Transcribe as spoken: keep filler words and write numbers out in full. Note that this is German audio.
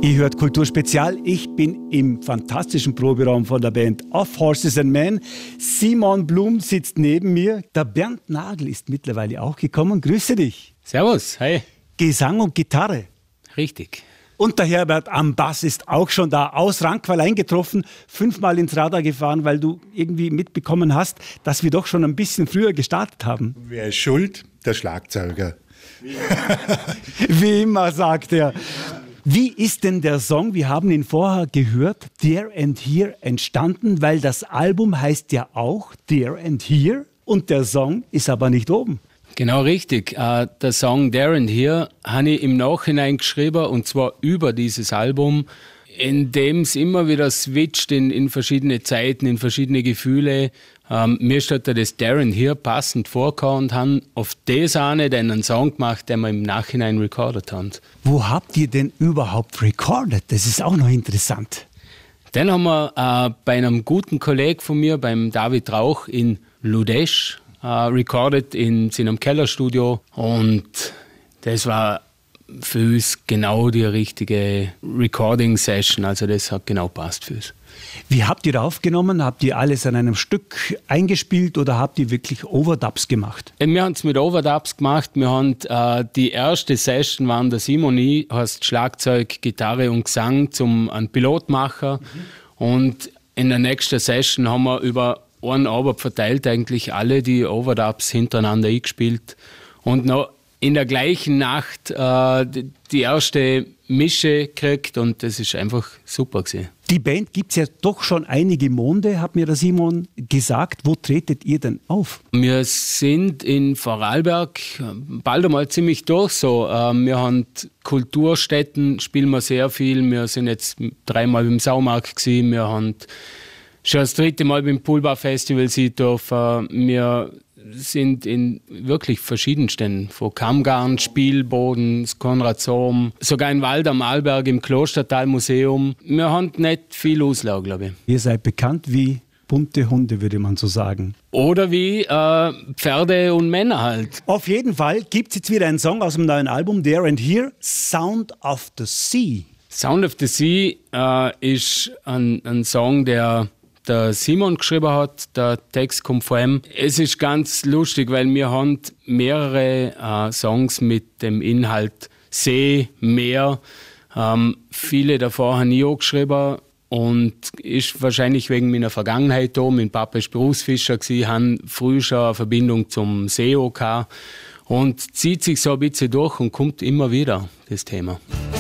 Ihr hört Kulturspezial. Ich bin im fantastischen Proberaum von der Band Off Horses and Men. Simon Blum sitzt neben mir. Der Bernd Nagel ist mittlerweile auch gekommen. Grüße dich. Servus, hi. Gesang und Gitarre. Richtig. Und der Herbert am Bass ist auch schon da. Aus Rankwall eingetroffen, fünfmal ins Radar gefahren, weil du irgendwie mitbekommen hast, dass wir doch schon ein bisschen früher gestartet haben. Wer ist schuld? Der Schlagzeuger. Wie immer, sagt er. Wie ist denn der Song, wir haben ihn vorher gehört, There and Here, entstanden? Weil das Album heißt ja auch There and Here und der Song ist aber nicht oben. Genau richtig. Uh, der Song There and Here habe ich im Nachhinein geschrieben und zwar über dieses Album, in dem es immer wieder switcht in, in verschiedene Zeiten, in verschiedene Gefühle. Um, mir steht da das There and Here passend vorgekommen und haben auf das auch nicht einen Song gemacht, den wir im Nachhinein recorded haben. Wo habt ihr denn überhaupt recorded? Das ist auch noch interessant. Den haben wir uh, bei einem guten Kollegen von mir, beim David Rauch in Ludesch, Uh, recorded in seinem Kellerstudio und das war für uns genau die richtige Recording-Session, also das hat genau passt für uns. Wie habt ihr da aufgenommen? Habt ihr alles an einem Stück eingespielt oder habt ihr wirklich Overdubs gemacht? Wir haben es mit Overdubs gemacht. Wir haben äh, die erste Session waren der Simon und ich, heißt Schlagzeug, Gitarre und Gesang zum einen Pilot machen mhm. und in der nächsten Session haben wir über einen Abend verteilt eigentlich alle die Overdubs hintereinander eingespielt und noch in der gleichen Nacht äh, die, die erste Mische gekriegt und das ist einfach super gewesen. Die Band gibt es ja doch schon einige Monde, hat mir der Simon gesagt. Wo tretet ihr denn auf? Wir sind in Vorarlberg bald einmal ziemlich durch so. Äh, wir haben Kulturstätten, spielen wir sehr viel. Wir sind jetzt dreimal im Saumarkt gewesen. Wir haben schon das dritte Mal beim Poolbar Festival Siedorf. Wir sind in wirklich verschiedensten, von Kammgarn, Spielboden, Konradsohm, sogar in Wald am Arlberg im Klostertalmuseum. Wir haben nicht viel Auslage, glaube ich. Ihr seid bekannt wie bunte Hunde, würde man so sagen. Oder wie äh, Pferde und Männer halt. Auf jeden Fall gibt es jetzt wieder einen Song aus dem neuen Album, There and Here, Sound of the Sea. Sound of the Sea äh, ist ein, ein Song, der der Simon geschrieben hat, der Text kommt von ihm. Es ist ganz lustig, weil wir haben mehrere äh, Songs mit dem Inhalt See, Meer. Ähm, viele davon habe ich auch geschrieben und ist wahrscheinlich wegen meiner Vergangenheit da. Mein Papa ist Berufsfischer gewesen, haben früh schon eine Verbindung zum See gehabt und zieht sich so ein bisschen durch und kommt immer wieder, das Thema.